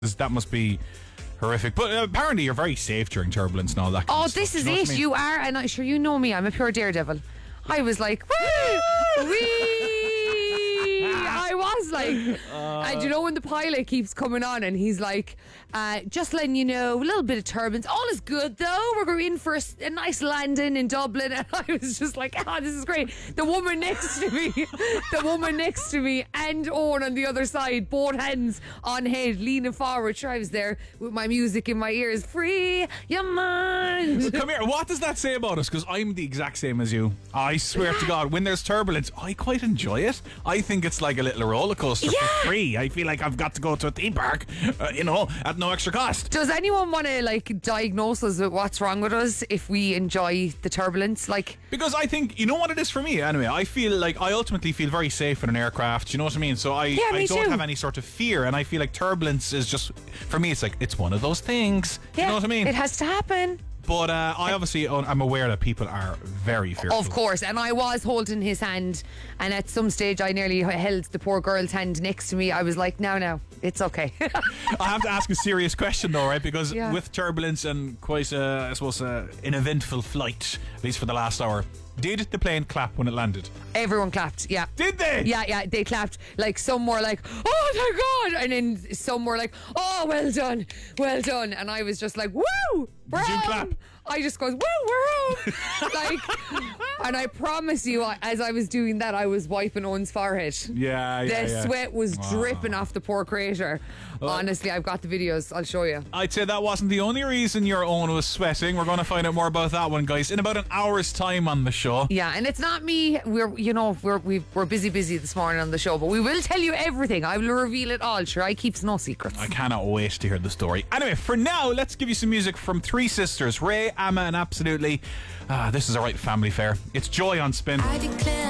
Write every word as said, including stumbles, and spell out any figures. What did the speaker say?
That must be horrific. But uh, apparently you're very safe during turbulence and all that kind Oh, of stuff. this is You know what it. I mean? You are, and I'm sure you know me. I'm a pure daredevil. I was like, woo, wee. I was like, uh, and you know when the pilot keeps coming on and he's like, uh, just letting you know, a little bit of turbulence. All is good though. We're going in for a, a nice landing in Dublin. And I was just like, ah, oh, this is great. The woman next to me, the woman next to me, and Owen on the other side, both hands on head, leaning forward. Sure, I was there with my music in my ears. Free your mind. Come here. What does that say about us? Because I'm the exact same as you. I swear to God, when there's turbulence, I quite enjoy it. I think it's like a little roller coaster Yeah. for free. I feel like I've got to go to a theme park, uh, you know, at no extra cost. Does anyone want to like diagnose us with what's wrong with us if we enjoy the turbulence? Like, Because I think, you know what it is for me anyway, I feel like I ultimately feel very safe in an aircraft, you know what I mean? So I, Yeah, I me don't too. have any sort of fear, and I feel like turbulence is just, for me it's like, it's one of those things, yeah, you know what I mean? it has to happen. But uh, I obviously, I'm aware that people are very fearful. Of course, and I was holding his hand, and at some stage I nearly held the poor girl's hand next to me. I was like, no, no, it's okay. I have to ask a serious question though, right? Because Yeah. with turbulence and quite, uh, I suppose, uh, an eventful flight, at least for the last hour, did the plane clap when it landed? Everyone clapped, yeah. Did they? Yeah, yeah, they clapped. Like, some were like, oh my God, and then some were like, oh, well done, well done. And I was just like, woo, we're Did you home. clap? I just goes, woo, we're home. Like, and I promise you, as I was doing that, I was wiping Owen's forehead. Yeah, yeah, The yeah. sweat was Wow. dripping off the poor crater. Honestly, I've got the videos. I'll show you. I'd say that wasn't the only reason your own was sweating. We're going to find out more about that one, guys, in about an hour's time on the show. Yeah, and it's not me. We're, you know, we're we've, we're busy, busy this morning on the show, but we will tell you everything. I will reveal it all. Sure, I keeps no secrets. I cannot wait to hear the story. Anyway, for now, let's give you some music from three sisters, Ray, Amma, and Absolutely. Ah, this is a right family fare. It's Joy on Spin. I declare